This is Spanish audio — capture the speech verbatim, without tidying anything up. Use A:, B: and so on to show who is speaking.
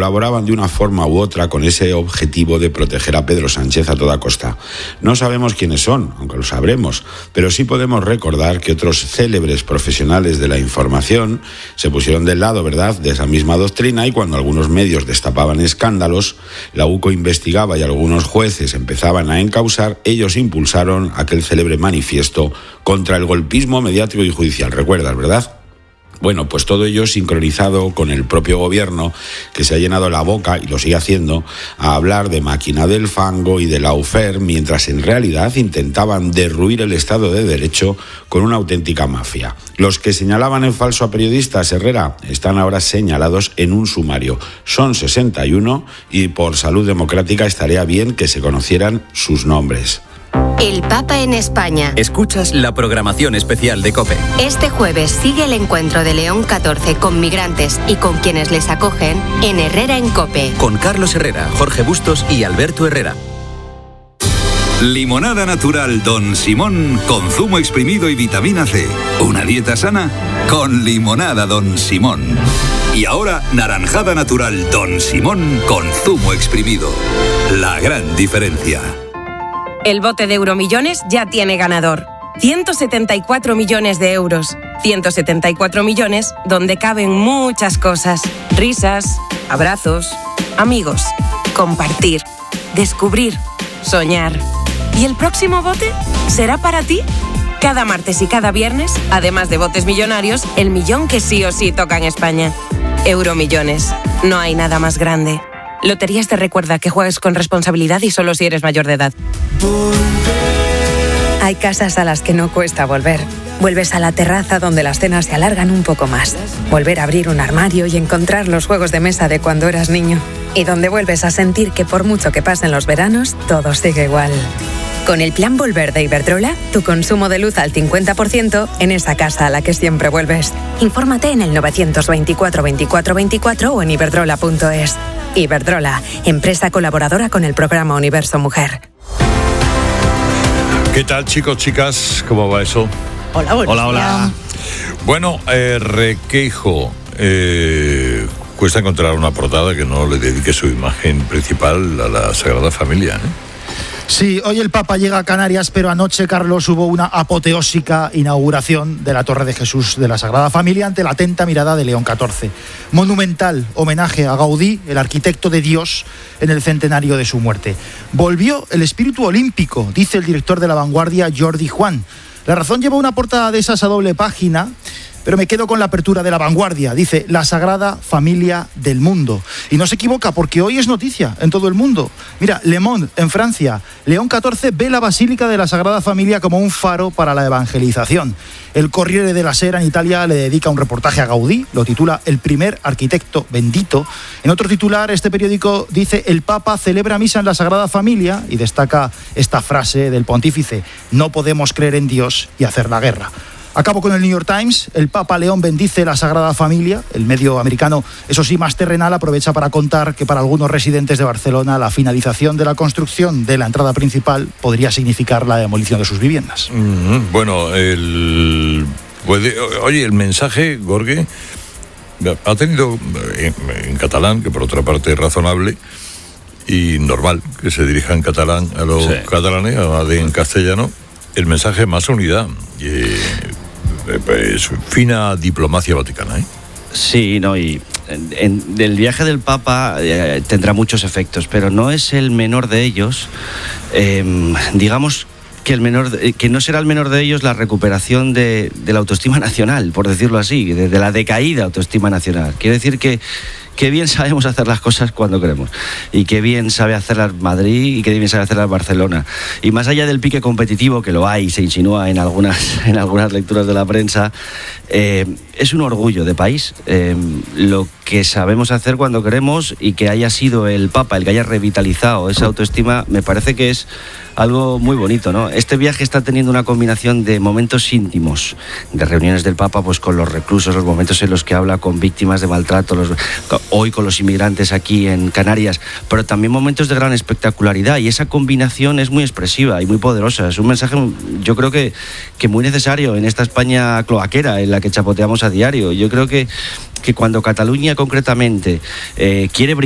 A: colaboraban de una forma u otra con ese objetivo de proteger a Pedro Sánchez a toda costa. No sabemos quiénes son, aunque lo sabremos, pero sí podemos recordar que otros célebres profesionales de la información se pusieron del lado, ¿verdad?, de esa misma doctrina, y cuando algunos medios destapaban escándalos, la U C O investigaba y algunos jueces empezaban a encausar, ellos impulsaron aquel célebre manifiesto contra el golpismo mediático y judicial. ¿Recuerdas, verdad? Bueno, pues todo ello sincronizado con el propio gobierno, que se ha llenado la boca, y lo sigue haciendo, a hablar de máquina del fango y de lawfare, mientras en realidad intentaban derruir el Estado de Derecho con una auténtica mafia. Los que señalaban en falso a periodistas, Herrera, están ahora señalados en un sumario. Son sesenta y uno y por salud democrática estaría bien que se conocieran sus nombres.
B: El Papa en España.
C: Escuchas la programación especial de COPE.
B: Este jueves sigue el encuentro de León catorce con migrantes y con quienes les acogen en Herrera en COPE.
C: Con Carlos Herrera, Jorge Bustos y Alberto Herrera.
D: Limonada natural Don Simón con zumo exprimido y vitamina C. Una dieta sana con limonada Don Simón. Y ahora naranjada natural Don Simón con zumo exprimido. La gran diferencia.
E: El bote de Euromillones ya tiene ganador. ciento setenta y cuatro millones de euros. ciento setenta y cuatro millones donde caben muchas cosas. Risas, abrazos, amigos, compartir, descubrir, soñar. ¿Y el próximo bote será para ti? Cada martes y cada viernes, además de botes millonarios, el millón que sí o sí toca en España. Euromillones. No hay nada más grande. Loterías te recuerda que juegues con responsabilidad y solo si eres mayor de edad.
F: Hay casas a las que no cuesta volver. Vuelves a la terraza donde las cenas se alargan un poco más. Volver a abrir un armario y encontrar los juegos de mesa de cuando eras niño. Y donde vuelves a sentir que por mucho que pasen los veranos, todo sigue igual. Con el plan Volver de Iberdrola, tu consumo de luz al cincuenta por ciento en esa casa a la que siempre vuelves. Infórmate en el novecientos veinticuatro veinticuatro veinticuatro o en iberdrola punto es. Iberdrola, empresa colaboradora con el programa Universo Mujer.
G: ¿Qué tal, chicos, chicas? ¿Cómo va eso?
H: Hola, buenos
G: hola, hola. Bueno, eh, Requeijo, eh, cuesta encontrar una portada que no le dedique su imagen principal a la Sagrada Familia, ¿eh?
H: Sí, hoy el Papa llega a Canarias, pero anoche, Carlos, hubo una apoteósica inauguración de la Torre de Jesús de la Sagrada Familia ante la atenta mirada de León catorce. Monumental homenaje a Gaudí, el arquitecto de Dios, en el centenario de su muerte. Volvió el espíritu olímpico, dice el director de La Vanguardia, Jordi Juan. La Razón lleva una portada de esas a doble página, pero me quedo con la apertura de La Vanguardia. Dice, la Sagrada Familia del mundo. Y no se equivoca, porque hoy es noticia en todo el mundo. Mira, Le Monde, en Francia, León catorce ve la Basílica de la Sagrada Familia como un faro para la evangelización. El Corriere della Sera en Italia le dedica un reportaje a Gaudí, lo titula El primer arquitecto bendito. En otro titular, este periódico dice, el Papa celebra misa en la Sagrada Familia, y destaca esta frase del pontífice, no podemos creer en Dios y hacer la guerra. Acabo con el New York Times. El Papa León bendice la Sagrada Familia. El medio americano, eso sí, más terrenal, aprovecha para contar que para algunos residentes de Barcelona la finalización de la construcción de la entrada principal podría significar la demolición de sus viviendas.
G: Mm-hmm. Bueno, el... Puede... Oye, el mensaje, Gorge, ha tenido en, en catalán, que por otra parte es razonable y normal que se dirija en catalán a los sí. catalanes, además de en castellano, el mensaje más unidad. Eh, es fina diplomacia vaticana, ¿eh?
I: Sí, no, y en, en, el viaje del Papa eh, tendrá muchos efectos, pero no es el menor de ellos. Eh, digamos que el menor, de, que no será el menor de ellos la recuperación de, de la autoestima nacional, por decirlo así, de, de la decaída autoestima nacional. Quiere decir que qué bien sabemos hacer las cosas cuando queremos, y qué bien sabe hacerlas Madrid y qué bien sabe hacerlas Barcelona. Y más allá del pique competitivo, que lo hay, se insinúa en algunas, en algunas lecturas de la prensa, eh, es un orgullo de país eh, lo que sabemos hacer cuando queremos, y que haya sido el Papa el que haya revitalizado esa autoestima, me parece que es algo muy bonito, ¿no? Este viaje está teniendo una combinación de momentos íntimos, de reuniones del Papa pues con los reclusos, los momentos en los que habla con víctimas de maltrato, los, hoy con los inmigrantes aquí en Canarias, pero también momentos de gran espectacularidad, y esa combinación es muy expresiva y muy poderosa. Es un mensaje, yo creo que, que muy necesario en esta España cloaquera en la que chapoteamos a diario. Yo creo que, que cuando Cataluña concretamente eh, quiere brillar,